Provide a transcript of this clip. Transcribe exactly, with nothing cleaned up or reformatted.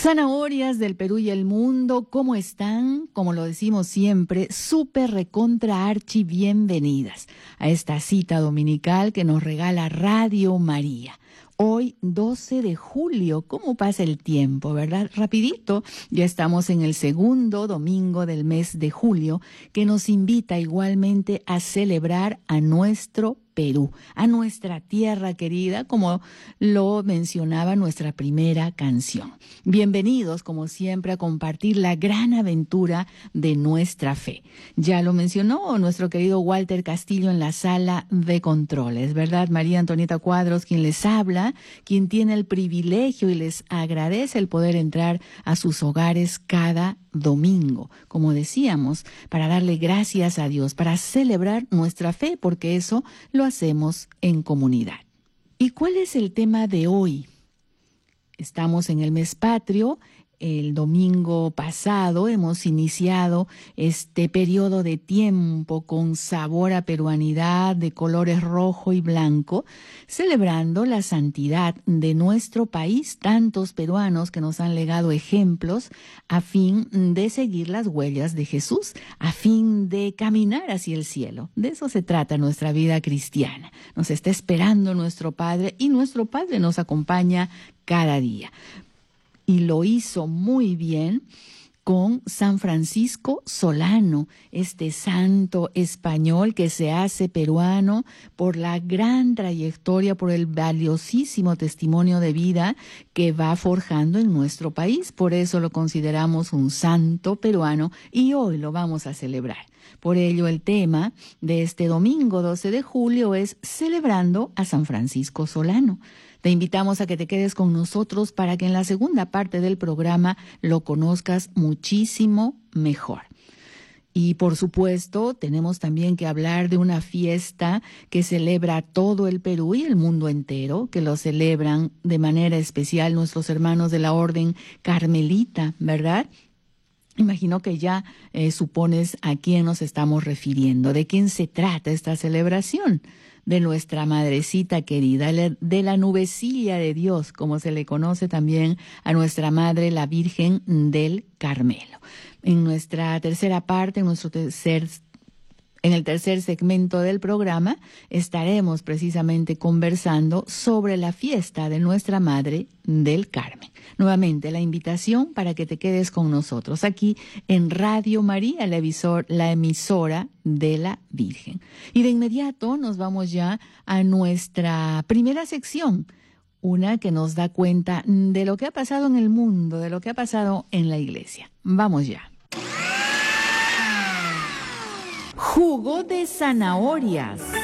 Zanahorias del Perú y el mundo, ¿cómo están? Como lo decimos siempre, súper recontra archi bienvenidas a esta cita dominical que nos regala Radio María. Hoy, doce de julio, ¿cómo pasa el tiempo, verdad? Rapidito, ya estamos en el segundo domingo del mes de julio, que nos invita igualmente a celebrar a nuestro Perú, a nuestra tierra querida, como lo mencionaba nuestra primera canción. Bienvenidos, como siempre, a compartir la gran aventura de nuestra fe. Ya lo mencionó nuestro querido Walter Castillo en la sala de controles, ¿verdad? María Antonieta Cuadros, quien les habla, quien tiene el privilegio y les agradece el poder entrar a sus hogares cada domingo, como decíamos, para darle gracias a Dios, para celebrar nuestra fe, porque eso lo hacemos en comunidad. ¿Y cuál es el tema de hoy? Estamos en el mes patrio. El domingo pasado hemos iniciado este periodo de tiempo con sabor a peruanidad de colores rojo y blanco, celebrando la santidad de nuestro país, tantos peruanos que nos han legado ejemplos a fin de seguir las huellas de Jesús, a fin de caminar hacia el cielo. De eso se trata nuestra vida cristiana. Nos está esperando nuestro Padre y nuestro Padre nos acompaña cada día. Y lo hizo muy bien con San Francisco Solano, este santo español que se hace peruano por la gran trayectoria, por el valiosísimo testimonio de vida que va forjando en nuestro país. Por eso lo consideramos un santo peruano y hoy lo vamos a celebrar. Por ello, el tema de este domingo doce de julio es celebrando a San Francisco Solano. Te invitamos a que te quedes con nosotros para que en la segunda parte del programa lo conozcas muchísimo mejor. Y por supuesto, tenemos también que hablar de una fiesta que celebra todo el Perú y el mundo entero, que lo celebran de manera especial nuestros hermanos de la Orden Carmelita, ¿verdad? Imagino que ya eh, supones a quién nos estamos refiriendo, de quién se trata esta celebración. De nuestra madrecita querida, de la nubecilla de Dios, como se le conoce también a nuestra madre, la Virgen del Carmelo. En nuestra tercera parte, en nuestro tercer En el tercer segmento del programa estaremos precisamente conversando sobre la fiesta de nuestra Madre del Carmen. Nuevamente la invitación para que te quedes con nosotros aquí en Radio María, la, emisor, la emisora de la Virgen. Y de inmediato nos vamos ya a nuestra primera sección, una que nos da cuenta de lo que ha pasado en el mundo, de lo que ha pasado en la iglesia. Vamos ya. Jugo de zanahorias.